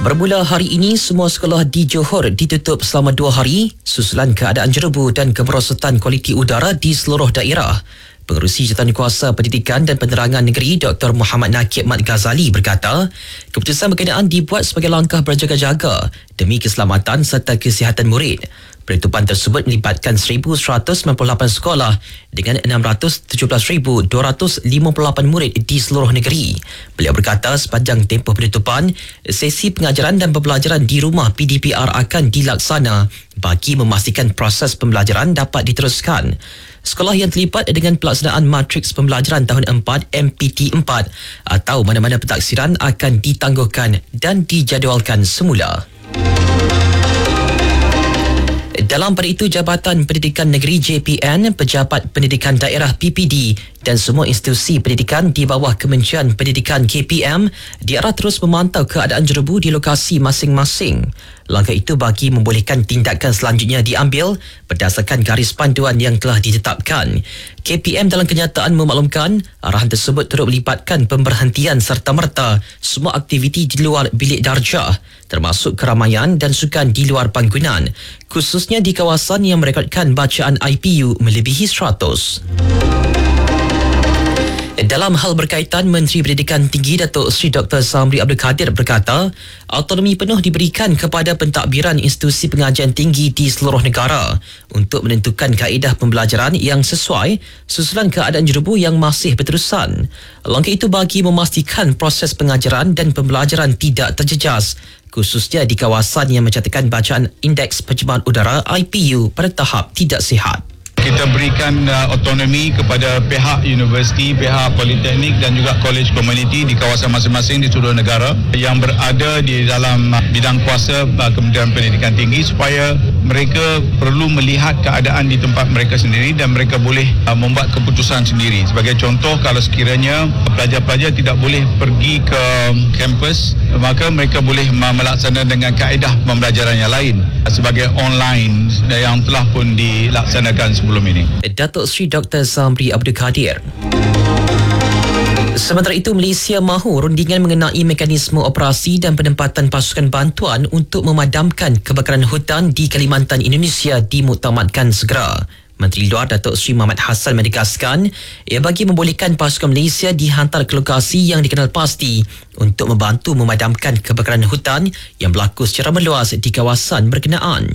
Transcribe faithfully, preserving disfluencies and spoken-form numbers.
Bermula hari ini, semua sekolah di Johor ditutup selama dua hari susulan keadaan jerebu dan kemerosotan kualiti udara di seluruh daerah. Pengerusi Jawatankuasa Pendidikan dan Penerangan Negeri Doktor Muhammad Nakib Mat Ghazali berkata, keputusan berkenaan dibuat sebagai langkah berjaga-jaga demi keselamatan serta kesihatan murid. Penutupan tersebut melibatkan seribu seratus sembilan puluh lapan sekolah dengan enam ratus tujuh belas ribu dua ratus lima puluh lapan murid di seluruh negeri. Beliau berkata sepanjang tempoh penutupan, sesi pengajaran dan pembelajaran di rumah P D P R akan dilaksana bagi memastikan proses pembelajaran dapat diteruskan. Sekolah yang terlibat dengan pelaksanaan matriks pembelajaran tahun empat M P T empat atau mana-mana pentaksiran akan ditangguhkan dan dijadualkan semula. Dalam pada itu, Jabatan Pendidikan Negeri J P N, Pejabat Pendidikan Daerah P P D dan semua institusi pendidikan di bawah Kementerian Pendidikan K P M diarah terus memantau keadaan jerebu di lokasi masing-masing. Langkah itu bagi membolehkan tindakan selanjutnya diambil berdasarkan garis panduan yang telah ditetapkan. K P M dalam kenyataan memaklumkan arahan tersebut turut melibatkan pemberhentian serta-merta semua aktiviti di luar bilik darjah, termasuk keramaian dan sukan di luar bangunan, khususnya di kawasan yang merekodkan bacaan I P U melebihi seratus. Dalam hal berkaitan, Menteri Pendidikan Tinggi Datuk Seri Doktor Samri Abdul Kadir berkata, autonomi penuh diberikan kepada pentadbiran institusi pengajian tinggi di seluruh negara untuk menentukan kaedah pembelajaran yang sesuai susulan keadaan jerebu yang masih berterusan. Langkah itu bagi memastikan proses pengajaran dan pembelajaran tidak terjejas, khususnya di kawasan yang mencatatkan bacaan indeks pencemaran udara I P U pada tahap tidak sihat. Kita berikan uh, autonomi kepada pihak universiti, pihak politeknik dan juga kolej komuniti di kawasan masing-masing di seluruh negara yang berada di dalam uh, bidang kuasa uh, Kementerian Pendidikan Tinggi supaya mereka perlu melihat keadaan di tempat mereka sendiri dan mereka boleh uh, membuat keputusan sendiri. Sebagai contoh, kalau sekiranya pelajar-pelajar tidak boleh pergi ke kampus, maka mereka boleh uh, melaksanakan dengan kaedah pembelajaran yang lain uh, sebagai online yang telah pun dilaksanakan sebelum ini. Datuk Seri Doktor Samri Abdul Kadir. Sementara itu, Malaysia mahu rundingan mengenai mekanisme operasi dan penempatan pasukan bantuan untuk memadamkan kebakaran hutan di Kalimantan Indonesia dimuktamadkan segera. Menteri Luar Datuk Seri Muhammad Hassan menegaskan ia bagi membolehkan pasukan Malaysia dihantar ke lokasi yang dikenal pasti untuk membantu memadamkan kebakaran hutan yang berlaku secara meluas di kawasan berkenaan.